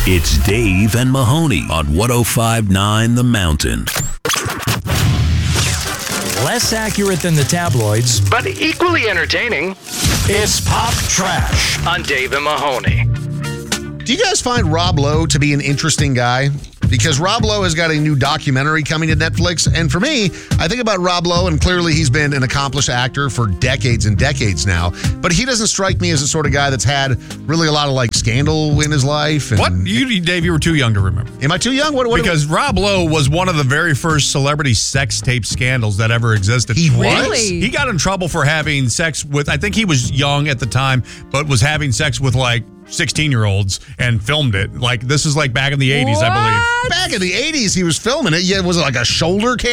It's Dave and Mahoney on 105.9 The Mountain. Less accurate than the tabloids, but equally entertaining. It's Pop Trash On Dave and Mahoney. Do you guys find Rob Lowe to be an interesting guy? Because Rob Lowe has got a new documentary coming to Netflix. And for me, I think about Rob Lowe, and clearly he's been an accomplished actor for decades and decades now. But he doesn't strike me as the sort of guy that's had really a lot of scandal in his life. And, What? Dave, you were too young to remember. Am I too young? What Because Rob Lowe was one of the very first celebrity sex tape scandals that ever existed. He was? Really? He got in trouble for having sex with, I think he was young at the time, but was having sex with 16-year-olds and filmed it. This is back in the 80s, I believe. Back in the 80s, he was filming it. Yeah, was it like a shoulder cam?